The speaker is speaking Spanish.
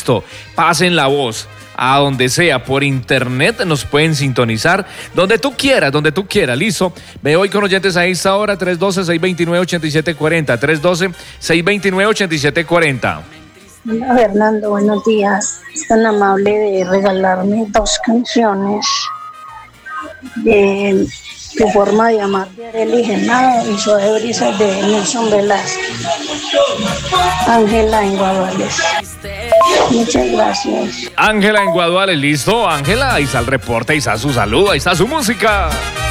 listo, pasen la voz. A donde sea, por internet nos pueden sintonizar, donde tú quieras, listo. Me voy con oyentes a esta hora, 312-629-8740, 312-629-8740. Hola Fernando, buenos días. Es tan amable de regalarme 2 canciones de Tu forma de amar de Arely Genao y Suave Brisas de Nelson Velázquez. Ángela en Guaduales. Muchas gracias. Ángela en Guaduales, listo. Ángela, ahí está el reporte, ahí está su saludo, ahí está su música.